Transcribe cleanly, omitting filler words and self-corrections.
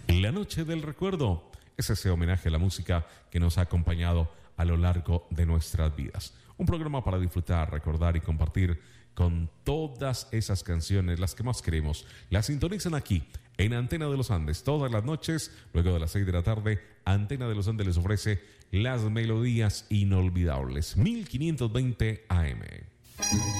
La Noche del Recuerdo es ese homenaje a la música que nos ha acompañado a lo largo de nuestras vidas. Un programa para disfrutar, recordar y compartir con todas esas canciones, las que más queremos. Las sintonizan aquí, en Antena de los Andes, todas las noches, luego de las 6 de la tarde. Antena de los Andes les ofrece las melodías inolvidables. 1520 AM.